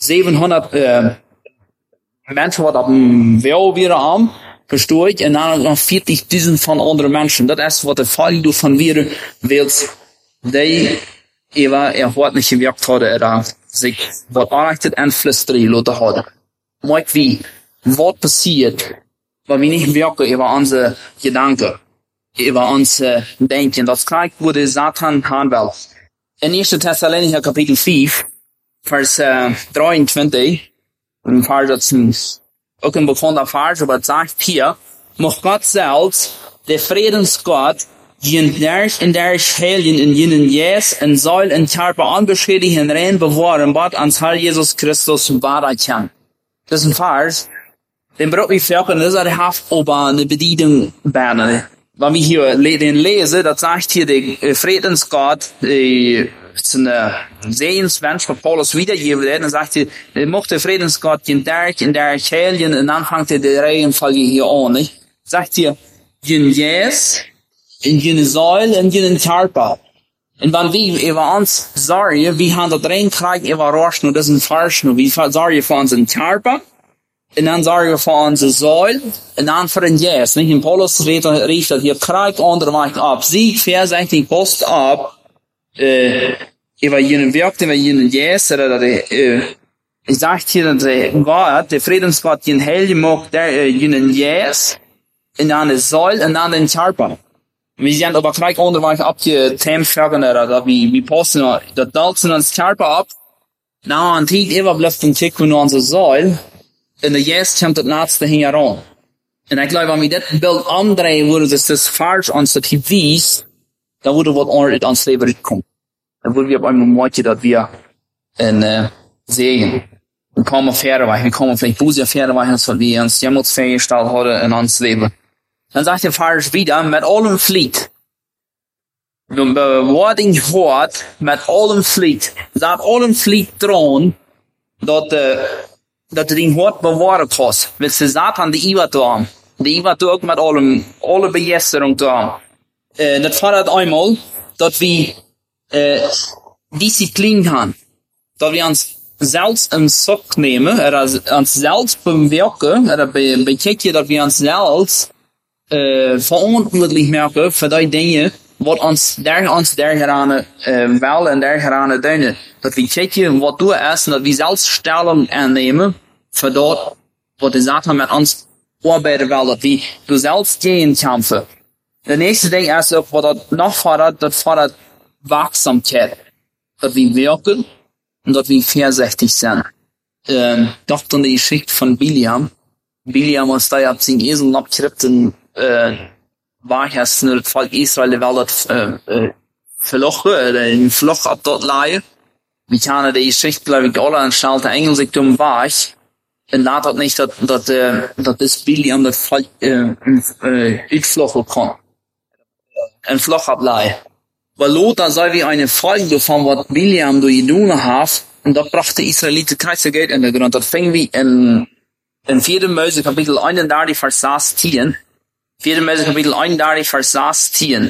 700 mensen wat op een wel weer aan, verstoor ik, en dan nog 40.000 van andere mensen. Dat is wat de val doet van weer wilt, die wat niet gewerkt hadden, er zich wat aanrichtet en flüsteren laten houden. Maar wie, wat passiert, waar we niet werken über onze gedanken, über onze denken. Dat krijgt wo de Satan handel. In 1. Thessalonicher Kapitel 5, vers 23, ein Vers, das ist auch ein bekannter Vers, aber es sagt hier, mocht Gott selbst, der Friedensgott, die in der Heiligen in jenen Jes en Säul en Körper unbeschädigt und rein bewahren, Gott ans Herr Jesus Christus wahrheiten. Das ist ein Vers, den braucht ich verken, das ist eine Haft, aber eine Bedienung berne. Wenn wir hier den lesen, das sagt hier der Friedensgott, ist eine Sehenswunsch von Paulus wiedergegeben, dann sagt er, mocht der Friedensgott in der Heiligen, und dann fängt er die Reihenfolge hier an, nicht? Sagt hier, in Jes, in jene Säule, in jenen Körper. Und wenn wir über uns sorgen, wir haben das reinkriegen, über Roschen, und das ist ein Vers, und wir sorgen für unseren Körper, und dann sorgen wir für unsere Säule, und dann für den Jes, nicht? In Paulus rief das hier, kriegt andere Weichen ab, sie versagt die Post ab, über jenen Werk, über jenen Jes, ich sagt hier, dass Gott, der Friedensgott, den Heiligen macht, jenen Jes, und dann die Säule, und dann den Körper. Wir sind aber gleich onderweg op je theemvragen, dat we posten, dat dalten ons Körper ab. Nou, an tijd immer blijft een tik van onze Säule, en de Jes komt het laatste hingeran. En ik geloof, wenn wir das Bild andrehen würden, dass das falsch uns das wies, dann würde was anderes ans Leben kommen. Dann würden wir auf einmal merken, dass wir sehen. Und kommen fähre weichen, kommen vielleicht Busse fähre weichen, so wie uns Himmelsfähig gestellt haben in uns Leben. Dann sagt der Vers wieder, mit allem Flied. Wording hort, mit allem Flied. Dat allem Flied drohen, dat den hort bewaren kost. Wenn sie Satan die Iwa drohen. Die Iwa ook mit alle Begeisterung drohen. Das fordert einmal, dass wir, Disziplin haben. Dass wir uns selbst im Sock nehmen, uns selbst bewirken, bekijken, dass wir uns selbst, verantwoordelijk merken voor die dingen wat ons der gerane wel en der gerane doen. Dat we checken wat doe is en dat we zelfs stelling aannemen voor dat wat de Satan met ons arbeiden wil. Dat we door zelfs tegen kämpfen. De nächste ding is ook wat dat nog fordert, dat fordert waakzaamheid. Dat we werken en dat we voorzichtig zijn. Dacht aan de Geschichte van Biliam. Biliam was da op zijn Esel abgerippt en waar het volk Israël wel dat verlochen, een vlog op dat laaien. We kennen de Geschichte, glaube ich, alle anstalt der Engel sich dumm war. En laat dat niet dat is Biliam dat volk uitvlogen kon. Een vlog ablaaien. Weil Lothar sei wie eine Folge von was Biliam durch die Dune hat, und dat brachte Israeliten krijgt Geld in der Grund. Dat fing wie in 4. Mose Kapitel 31 vers 16. 4. Mose Kapitel 31 vers 16.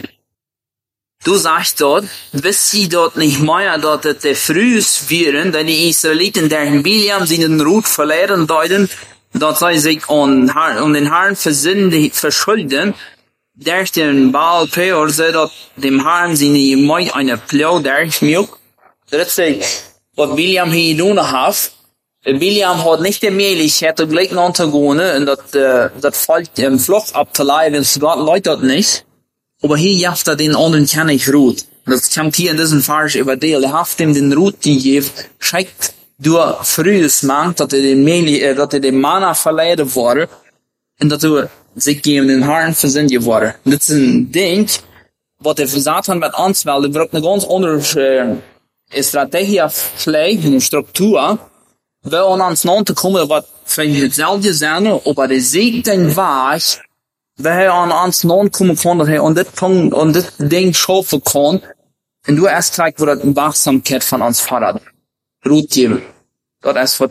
Du sagst dort, wisst sie dort nicht mehr, dass es der frühes wären, denn die Israeliten, der in Biliam seinen Rut verlehren deuten, dass sie sich um den Herrn verschulden, der den Baal Peor sei, dass dem Herrn seine Meut eine Plau der Schmuck. Das ist, was Biliam hier getan hat. Biliam hat nicht die Möglichkeit, gleich untergehen, und das Volk im Flucht abzuleihen, wenn es Gott läutet nicht. Aber hier jaft den anderen kann ich Ruth. Das kommt hier in diesem Vers über dir. Er hat ihm den Ruth gegeben, schickt durch frühes Mann, dass dem Manna verleihen wurde, und dass sich gegen den Herrn versendet wurde. Das ist ein Ding, was der Satan mit uns will. Der braucht eine ganz andere Strategie vielleicht, eine Struktur, will an uns nachkommen, was vielleicht hetzelfde zijn, aber der Sieg den war, weil an uns nachkommen kann, dass an das Punkt, an das Ding schaffen kann, und du erst zeigt, wo das eine Wachsamkeit von uns fordert. Ruth geben. Das ist,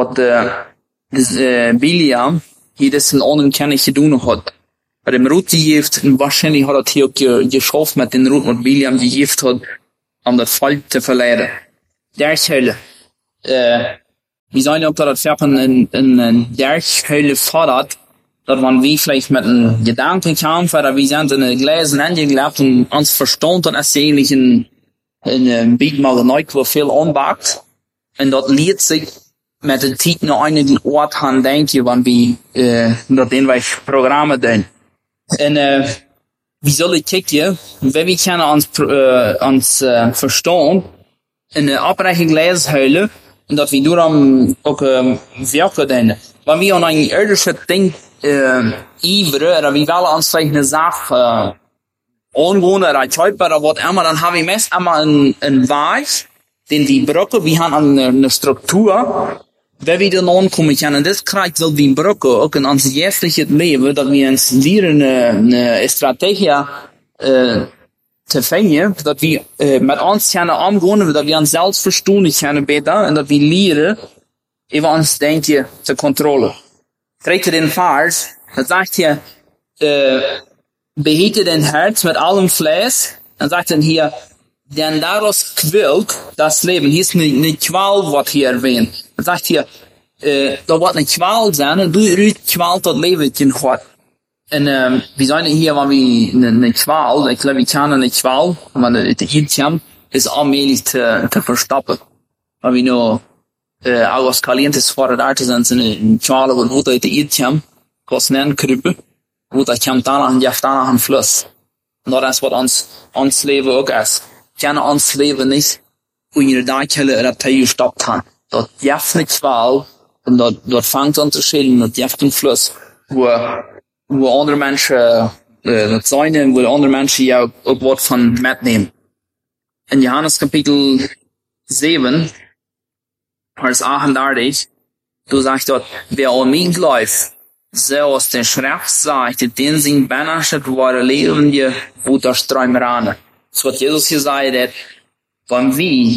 was Biliam hier das in anderen Kenntnis getan hat. Bei dem Ruth gegeben, wahrscheinlich hat er hier auch geschafft mit den Ruth und Biliam gegeben hat, um das Volk zu verleiden. Der ist Hölle. wir sagen auch, dass das in der Hölle fordert, dass man wie vielleicht mit einem Gedanken kam, oder wir sind in den Gläsen angelebt und uns verstanden, dass es eigentlich in Biet mal neu, wo viel anbackt. Und dort liert sich met de tijd naar einigen Ort gaan denken, wann wir, dat den wij Programme doen. En, wie soll ich kijken, wenn wir können uns verstehen, in de Abrechnung lezen und dat wir daarom ook, werken doen. Wann wir an ein irdische Ding, iveren, oder wir wollen uns vielleicht eine Sache, angehen, oder typen, oder was immer, dann haben wir meist einmal einen Weg, den wir brauchen, wir haben eine Struktur, wenn wir dann ankommen können, das kriegt so wie Brücke, auch in unser jährliches Leben, dass wir uns lernen, eine Strategie, zu finden, dass wir, mit uns können umgehen, dass wir uns selbst verstehen können besser, und dass wir lernen, über uns denken zu kontrollieren. Dritte den Vers, das sagt hier, behüte dein Herz mit allem Fleisch, dann sagt er hier, denn daraus quillt das Leben. Hier ist eine Qual, was hier erwähnt. Er sagt hier, da wird eine Qual sein, und du qualt das Leben in Gott. Und, wir sagen hier, wenn wir eine Qual, ich glaube, wir kennen eine Qual, wenn wir die Irrtum, ist allmählich zu verstoppen. Wenn wir nur, alles Calientes vor der Arte sind, eine Qual, wo die Irrtum, was nennen, Krüppe, wo da kommt danach und jaft danach ein Fluss. Und das ist, was uns Leben auch ist. Kennen ons leven niet, hoe je daar kunnen dat je gestopt hebt. Dat jaft niet wel, en dat vangt aan te schillen, dat jaft een fluss, wo andere mensen, dat zijn, wo andere mensen jou ook wat van metnemen. In Johannes Kapitel 7, vers 38, du sagst dort, wer an mich läuft, so aus der Schrift sagt, den sind benachtet worden, leben die, wo der Sträume ran. Das wat Jesus hier zei, dat wenn wir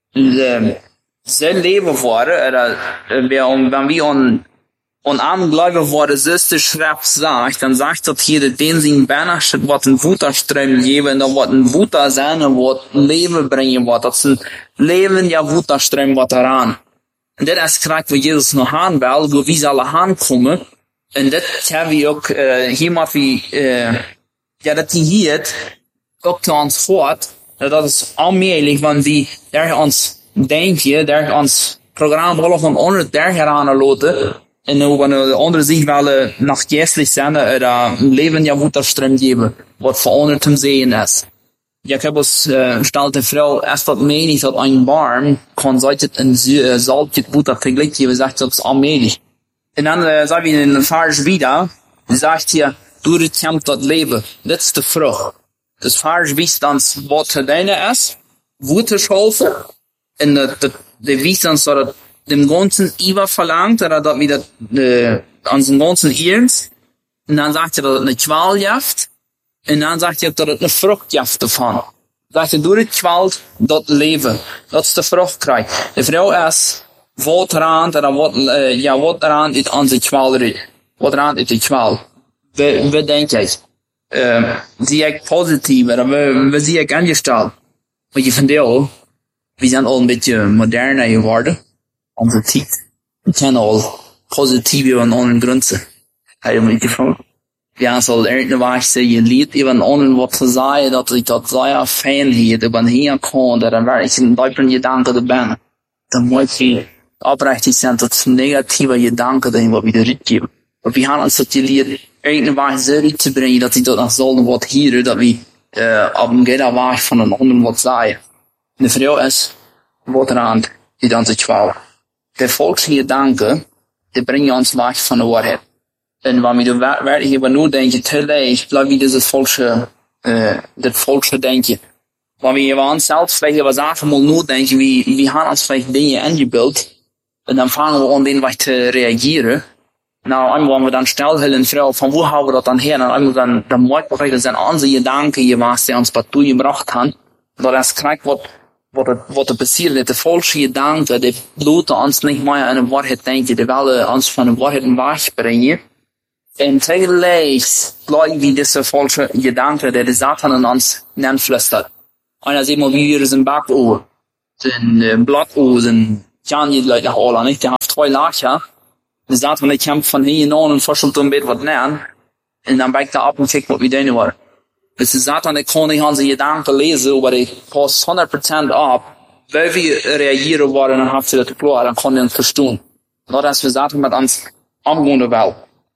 so leben worden, oder wenn wir an armen Gläubigen worden, so ist die Schrift sagt, dann sagt das hier, den sind benachtet, wat ein Wutterström geben, und wat ein Wutter sein, und wat Leben bringen wird. Das sind Leben, ja Wutterström, wat daran. Und das ist gerade, wo Jesus noch haben will, wo wir sollen ankommen. Und das haben wir auch, hier mal wie, ja, das hier, ook te ons voort, dat is allmählich, wenn wir der uns denken, der uns Programm alle von onder der heranlaten, en wenn andere sich wel nach geestlich zijn, oder Leben ja Wutterström geben, was verandert im Sehen ist. Jakobus stellt der Frau erst dat menig, dat ein Baum kann solches in salzig Butter vergleicht geben, sagt das allmählich. Und dann sagen wir in den Vers wieder, sagt hier, du kommt das Leben, letzte Frucht. Das Vers wisst uns, was für deine ist, Wutterschaufe, und der wisst uns, dass er dem Ganzen überverlangt, oder dass wir an dem Ganzen Ernst, und dann sagt er, dass er eine Qual jaft, und dann sagt er, dass er eine Frucht jaft davon. Sagt er, durch die Qual, das Leben, das ist die Frucht kriegt. Die Frau ist, was daran, oder was daran ist an die Qual, was daran ist die Qual. Wie denke ich? Zie ik positief, we zie ik angestellt. Want je vindt al, we zijn al een beetje moderner geworden. Onze tijd. We kennen al positieve en andere grenzen. Ja, zal irgendeine Weise je lied even anderen wat te zeggen, dat ik dat zeer fijn heet, über hier kan, dat er werkelijk een duiper gedanke te ben. Dan moet je oprechtig zijn tot negatieve gedanken, die we weer uitgeven. Maar we gaan ons dat je lied irgendeine Weise so zu bringen, dass sie dort nach sollen wat hier, dass wir, auf dem Geld war ich von einem anderen wat sagen. Eine Frau ist, wat daran, die dann sich Qual. Der volksliche Gedanke, der bringt uns weg von der Wahrheit. Und wenn wir da wirklich über nur denken, ich bleibe wie dieses das volksliche Denken. Wenn wir über uns selbst vielleicht über Sachen mal nur denken, wir haben uns vielleicht Dinge angebildet, und dann fangen wir an, denen weiter zu reagieren. Nou, einmal, wenn wir dann stellen, Frau, von wo haben wir das dann her? Und einmal dann merkt man, das sind unsere Gedanken, die uns dazu gebracht haben. Und das kriegt, was passiert, der falsche Gedanke, der blut uns nicht mehr an eine Wahrheit denken, der will uns von der Wahrheit wegbringen. Und zugleich bleibt wie dieser falsche Gedanke, der Satan in uns flüstert. Einer sieht mal, wie wir sind Backohr, sind Blackohr, sind Jan je Leute nach Ola, nicht? Der hat 2 Lacher. Der sagt, wenn ich kämpft von hier an und verschult ein bisschen was nähern. Und dann beigt er ab und kriegt, was wie denen war. Das ist Satan, der kann nicht an seine Gedanken lesen, aber der passt 100% ab, weil wir reagieren wollen, dann habt ihr das klar, dann kann er uns verstehen. Nur dass wir Satan mit uns umgehen wollen.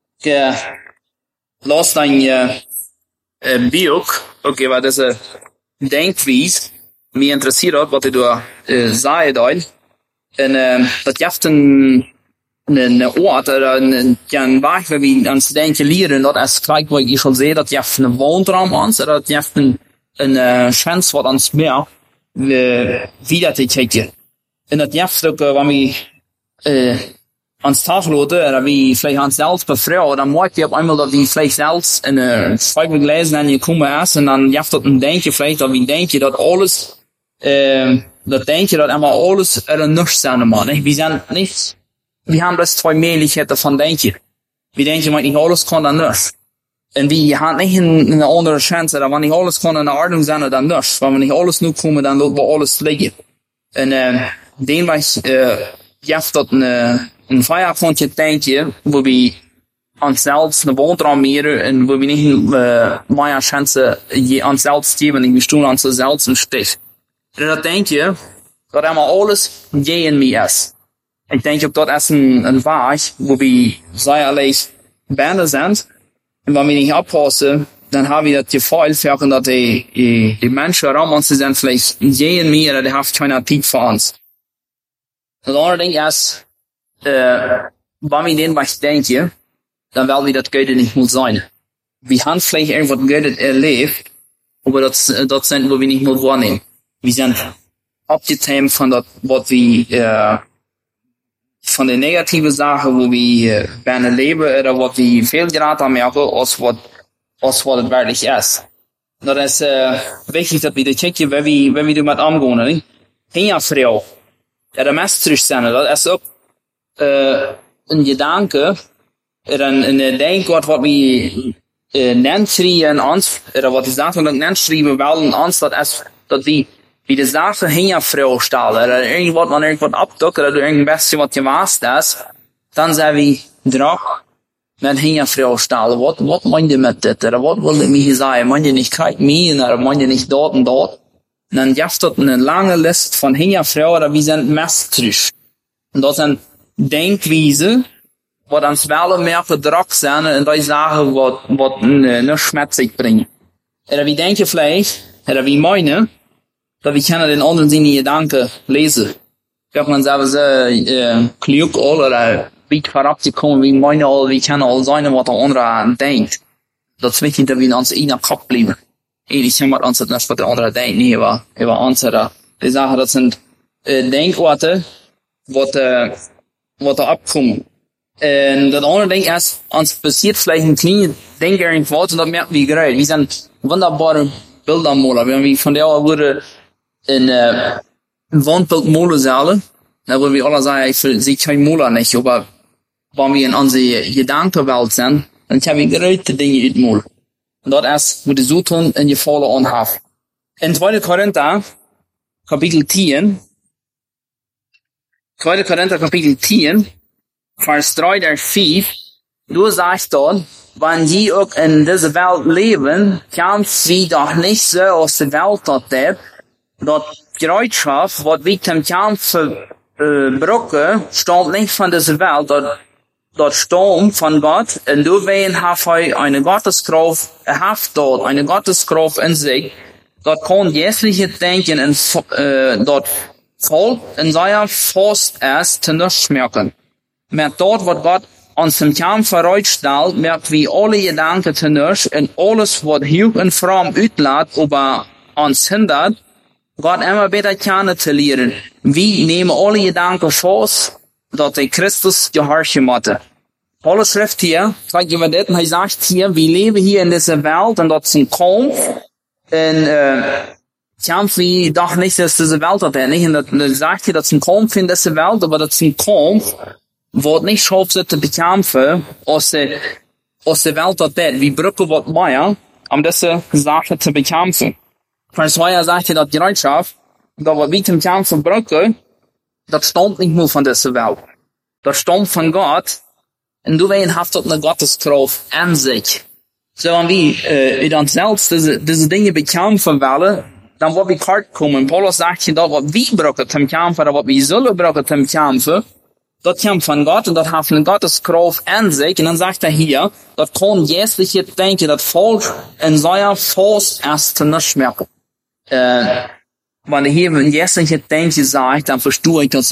Lass dein Buch, okay, weil das Denkweise mich interessiert hat, was du sagst da. Und das gibt eine Ort oder ein Weg, wie wir uns denken lernen, dat is gelijk wat ik al zei, dat je hebt een woonraum ans, dat je hebt een chance wat ons meer wieder te kijken. En dat je hebt ook, wanneer we ans Tag laten, oder wie vielleicht ans selbst befreien, dan merkt je op einmal, dat we vielleicht selbst in Schreiben lesen en je komen is, en dan je hebt dat een denkje vielleicht, dat we denken dat alles, dat denken dat allemaal alles er niks zijn, man. We zijn niet. Wir haben das 2 Möglichkeiten von denken. Wir denken, wenn ich alles kann, dann nicht. Und wir haben nicht eine andere Chance, dass wenn ich alles kann, in der Ordnung sein, dann nicht. Weil wenn ich alles nur komme, dann wird alles liegen. Und, den, was ich, jetzt dort ein Feierabend denke, wo wir uns selbst eine Wohnraum mehr, und wo wir nicht, mehr Chance, uns selbst geben, wir stehen uns selbst im Stich. Und das denke, dass einmal alles gegen mich ist. Ich denke, ob dort ist ein Weg, wo wir sehr alles Bände sind. Und wenn wir nicht abpassen, dann haben wir das Gefühl, dass die Menschen um uns sind vielleicht gegen mich, oder die haben keine Zeit für uns. Das andere Ding ist, wenn wir den was denken, dann werden wir das Gute nicht mehr sein. Wir haben vielleicht irgendwas Gutes erlebt, aber das sind, wo wir nicht mehr wahrnehmen. Wir sind abgetämt von das, was wir, von den negativen Sachen, wo wir gerne leben, oder was wir viel gerade merken, als was es wirklich ist. Das ist wichtig, dass wir das checken, wenn wir damit umgehen, nicht? Hinja Frau, der Meister sein, das ist auch ein Gedanke, oder ein Denkwort, was wir nennen schreiben uns, oder was die Sachen nennen schreiben wollen uns, das ist, dass wir wie die Sache hinja Frau stellen, oder irgendwas, wenn irgendwas abdockt, oder du irgendwas, was gemacht hast, dann sagen wir, Drach, mit hinja Frau stellen, was meint ihr mit das, oder was wollt ihr mir sagen, meint ihr nicht kalt mir, oder meint ihr nicht dort und dort? Und dann gibt es eine lange Liste von hinja Frau, oder wir sind messtrisch. Und das sind Denkweise, was uns wel mehr Drach sind, und die Sachen, was eine Schmerzig bringen. Oder wir denken vielleicht, oder wir meinen, dass wir können den anderen seine Gedanken lesen. Wenn man selber so, klug oder wie herabzukommen, wie meine all, wie können all sein, was der andere denkt. Das ist wichtig, dass wir uns in der Kopf bleiben. Ich kann mit uns nicht, was der andere denkt, nee, über uns, die Sache, das sind, Denkorte, was da abkommen. Und das andere Ding ist, uns passiert vielleicht ein kleines Ding irgendwo, und das merken wir gerade. Wir sind wunderbare Bildermaler. Wenn wir von der wurde, in Wandbildmolensäle, da wo wir alle sagen, ich sehe kein Moler nicht, aber wenn wir in unsere Gedankenwelt sind, dann können wir große Dinge utmalen. Und das ist, wo die so tun, in die Falle anhaben. In 2. Korinther, Kapitel 10, Vers 3 der 4, du sagst dort, wenn die auch in dieser Welt leben, kann sie doch nicht so aus der Welt dort leben, dat Gereitschaft, wat wir dem Kämpfen brauchen, stammt nicht von dieser Welt, dat stammt von Gott, und du wen hat eine Gotteskraft, dort eine Gotteskraft in sich, dat kann jährliche Denken dort voll in seiner Faust erst zu nichts merken. Mit dort, wat Gott uns dem Kämpfen bereitstellt, merkt wir alle Gedanken zu nichts, und alles, was hier in Fram utlädt, über uns hindert, Gott immer besser kennenzulernen. Wir nehmen alle Gedanken fast, dass der Christus gehorchen hatte. Paulus schreibt hier, zeigt über das, und er sagt hier, wir leben hier in dieser Welt, und dort sind Kampf, und kämpfen wir doch nicht, dass diese Welt hat, nicht? Und er sagt hier, das sind Kampf in dieser Welt, aber das sind Kampf, wo nicht schafft, zu bekämpfen, aus der Welt hat. Wir brauchen was mehr, um diese Sache zu bekämpfen. Vers 2 sagt er, dass die Bereitschaft, da wir mit dem Kämpfen brauchen, dat stammt nicht nur von dieser Welt. Dat stammt von Gott. En du ween haft dat eine Gotteskraft an sich. So, wenn wir in uns selbst diese Dinge bekämpfen wollen, dann wird wir hart kommen. Paulus sagt hier, dat was wir brauchen zum Kämpfen, oder was wir sollen brauchen zum Kämpfen, dat kommt von Gott und dat hat eine Gotteskraft an sich. Und dann sagt hier, dat kann jährliche denken, dat Volk in seiner Faust erst nicht merken. Wenn hier ein jährliche denken sagt, dann verstehe ich, dass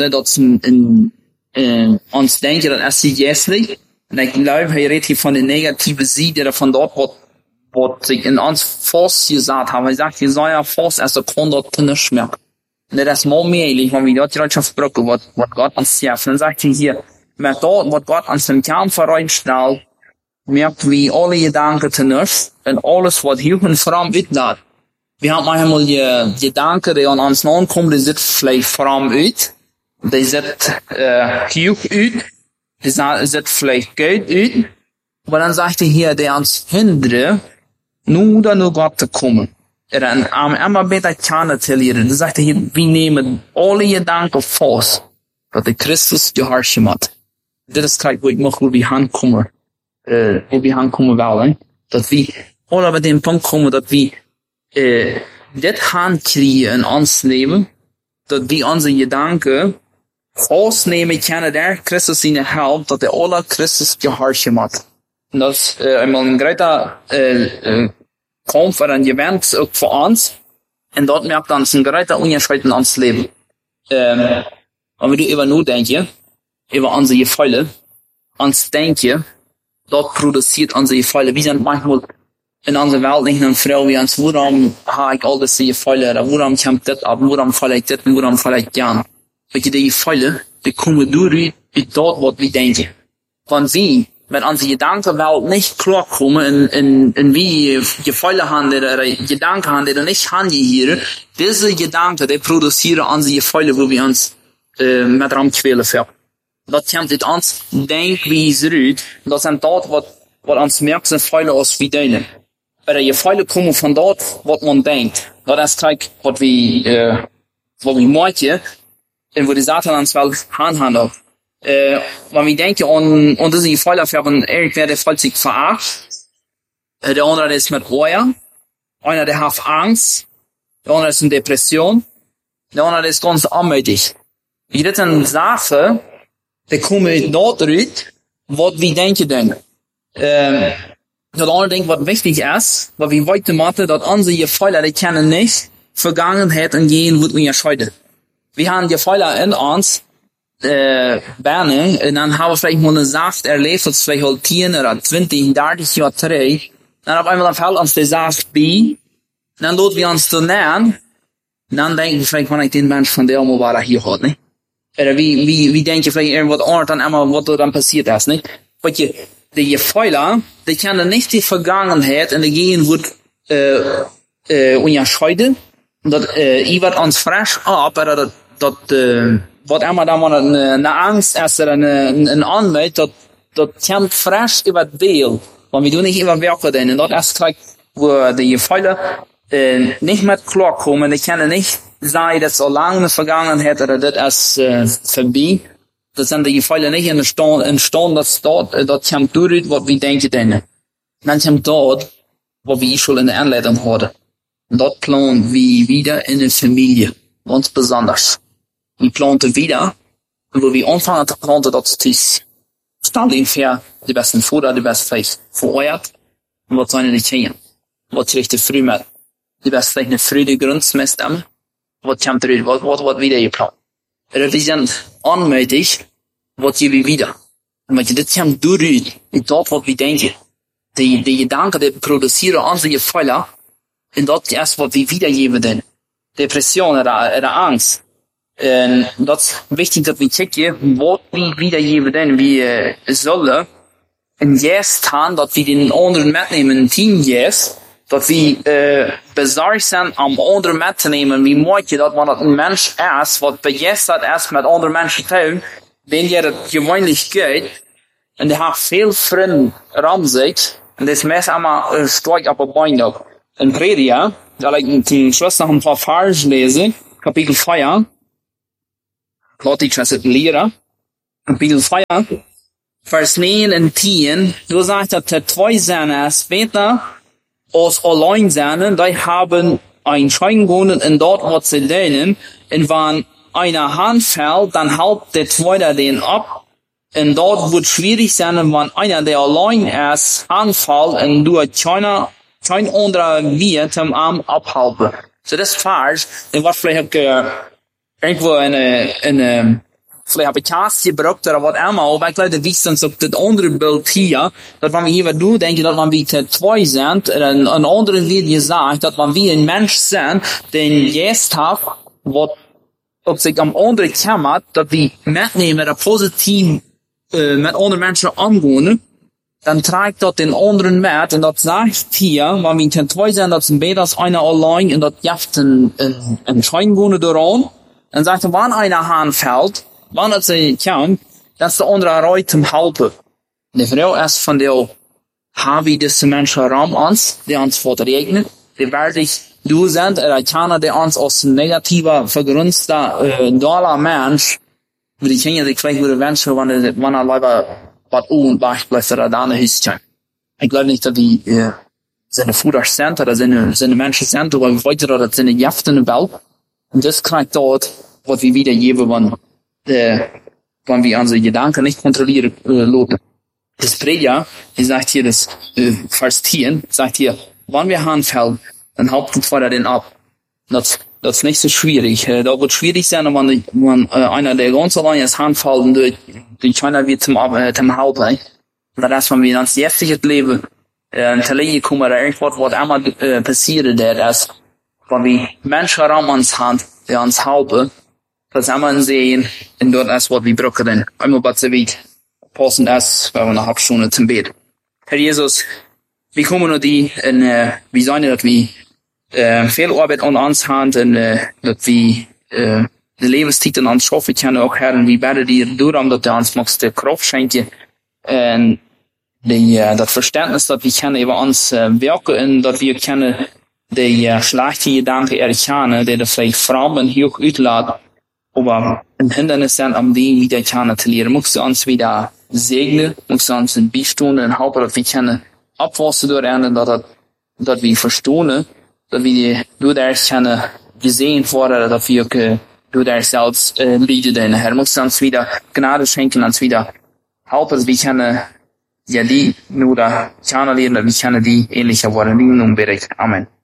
uns denken, dat ist jährlich. Und ich glaube, er redet hier von der negativen Seite, von dort, was sich in uns Faust gesagt haben. Er sagt, hier sei ja Faust erst kann dort nicht merken. Und das ist mal mehr, wenn wir dort die Leute brauchen, was Gott uns hilft. Dann sagt er hier, wenn dort, was Gott uns im Kampf reinstellt, merkt wir alle Gedanken nicht und alles, was hier und vor allem uitlaat. Wir haben manchmal die Gedanken, die an uns nachkommen, die sind vielleicht vor allem uit. Die sind hier uit. Die sind vielleicht Geld uit. Aber dann sagt er hier, der uns hindert, nur Gott zu kommen. Immer besser kennenzulernen. Dann sagt er hier, wir nehmen alle Gedanken fast, dass der Christus gehorchen hat. Das ist gleich, wo ich noch, wo wir hinkommen wollen. Dass wir alle bei dem Punkt kommen, dass wir das hinkriegen in uns Leben, dass wir unsere Gedanken ausnehmen können, der Christus ihnen helpt, dass der alle Christus gehorchen hat. Und das ist einmal ein großer Kampf oder ein Event auch für uns. Und dort merkt uns ein großer Unterschied in uns Leben. Und wenn du über nur denken, über unsere Gefühle, uns denken, dort produziert unsere Gefühle. Wir sind manchmal in unserer Welt nicht eine Frau wie uns, warum habe ich all diese Gefühle, oder warum kommt das ab, warum falle ich das, warum falle ich gern. Weil die Gefühle, die kommen durch dort, was wir denken. Wenn wir mit unserer Gedankenwelt nicht klarkommen, in wie Gefühle haben, oder Gedanken haben, die nicht handeln, diese Gedanken, die produzieren unsere Gefühle, wo wir uns mit Ramquälen fähren. Das kommt mit uns, denk wie es rührt, das sind dort, was uns merkt, sind Gefühle aus wie deine. Oder Gefühle kommen von dort, was man denkt. Das ist gleich, was wir merken, und wo die Satan uns wel handelt. Wenn wir denken an diese Gefühle haben, irgendwer, der fühlt sich verarscht, der andere der ist mit Reue, einer der hat Angst, der andere ist in Depression, der andere ist ganz anmutig. Wie das eine Sache, der kommt dort raus, was wir denken denn. Das andere Ding, was wichtig ist, weil wir heute machen, dass unsere Gefühle, die kennen nicht Vergangenheit und gehen, wird mir scheiden. Wir haben Gefühle in uns, Berne, und dann haben wir vielleicht mal eine Sache erlebt, das vielleicht halt 10 oder 20, 30 Jahre zurück. Dann auf einmal fällt uns die Sache bei, dann lassen wir uns zu nähern, und dann denken wir vielleicht, wenn ich den Mensch von der mal war, hier hat, nicht? Oder wie denken vielleicht irgendwas anderes, dann immer, was da dann passiert ist, nicht? Weil die Gefühle, die kennen nicht die Vergangenheit, und die gehen wird, unterscheiden, und das, wird uns frisch ab, oder das, was immer da mal eine Angst ist, oder eine Anwalt, das kommt frisch über die Welt, weil wir nicht überwerken denn, und das ist gleich, wo die Gefühle, nicht mehr klarkommen, die können nicht sagen, das so lange in der Vergangenheit, oder das ist, vorbei. Das sind die Gefühle nicht entstanden, dass dort kommt durch, was wir denken denn. Dann kommt dort, was wir schon in der Anleitung hatten. Und dort planen wir wieder in der Familie. Ganz besonders. Wir planten wieder, wo wir anfangen zu planen, das ist, stell ihm vor, die besten Futter, die besten vielleicht vereuert, und was sollen die kriegen? Was richtig früh mit? Die besten vielleicht eine frühe Grundsmesstamme? Was kommt durch? Was wieder geplant? Oder wir sind anmutig, was geben wir wieder? Und wenn das kommt durch, dort, was wir denken. Die Gedanken, die produzieren unsere Gefühle, und das ist erst, was wir wiedergeben denn. Depression oder Angst. Und das ist wichtig, dass wir checken, was wir wiedergeben denn. Wir sollen ein Yes tun, dass wir den anderen mitnehmen, ein Team Yes, dass wir besorgt sind, am anderen mitzunehmen. Wie möchte, dass man ein Mensch ist, was begeistert ist, mit anderen Menschen zu tun, wenn der das gewöhnlich geht, und der hat viel Freunde rum sich, und das meist einmal stark auf der Beine. In Prediger, da ich zum Schluss noch ein paar Verse lese, Kapitel 4, laat ich das leren. Kapitel 4, vers 9 en 10, du sagst, dass die zwei Söhne später als allein sind, die haben ein Scheingonen in dort, was sie lernen, und wenn einer Hand fällt, dann hält der zweite den ab, und dort wird schwierig sein, wenn einer, der allein ist, anfällt, und du kein anderer wird am Arm abhalten. So das ist falsch, und was vielleicht irgendwo vielleicht habe ich Kaas gebracht oder was immer, aber ich glaube, das ist dann so das andere Bild hier, dass wenn wir hier was denken, dass wenn wir zwei sind, ein anderer wird gesagt, dass wenn wir ein Mensch sind, den jetzt hat, was ob sich am anderen kümmert, dass wir mitnehmen, der positiv mit anderen Menschen angehen, dann trägt dort den anderen mit, und das sagt hier, wenn wir zwei sind, dass besser als einer allein, und das jaft ein Scheingone daran, dann sagt er, wenn einer Hand fällt, wann het ze kan, dat is de andere rij te helpen. De vrouw is van de hebben deze mensen ram ons, die ons wordt regenen, die werkelijk du sind, keiner, der uns als negativer, vergrünster, dollar Mensch, die Kinder, die vielleicht würde wünschen, wenn leider was unwacht bleibt, oder da eine Hüstchen. Ich glaube nicht, dass die, seine Futter sind, oder seine Menschen sind, aber weiter, oder seine Jäfte in der Welt. Und das kriegt dort, was wir wieder geben, wenn wir unsere Gedanken nicht kontrollieren, loten. Das Prediger, er sagt hier, das, Vers 10, sagt hier, wenn wir anfällen, dann halten wir den ab. Das ist nicht so schwierig. Da wird schwierig sein, wenn einer, der ganz allein ist, anfällt, die keiner wird zum Halten. Und das ist, wenn wir ins jährliche Leben, zu Leben kommen, oder irgendwas, was immer passiert, das, wenn wir Menschen ran uns haben, die uns halten, zusammen sehen, und dort ist, was wir brauchen. Einmal, was sie weit passend ist, weil wir eine halbe Stunde zum Bett. Herr Jesus, wir kommen nur die, und wir sagen, dass wir viel Arbeit an uns haben, und dass wir die Lebenstitel an uns schaffen können, auch Herr, und wir beten dir darum, dass du uns magst die Kraft schenken, und das Verständnis, dass wir können über uns wirken, und dass wir können die schlechte Gedanken erkennen, die vielleicht Frauen hier uitladen, aber ein Hindernis sind, um die wieder kennen zu lernen. Musst du uns wieder segnen, musst du uns in Beistunden und helfen, dass wir können abwachsen durch einen, dass wir verstehen, dass wir durch das können gesehen werden, dass wir durch das selbst lieben. Herr, musst du uns wieder Gnade schenken, uns wieder helfen, dass wir können die nur da kennen lernen, dass wir können die ähnlicher werden. In Amen.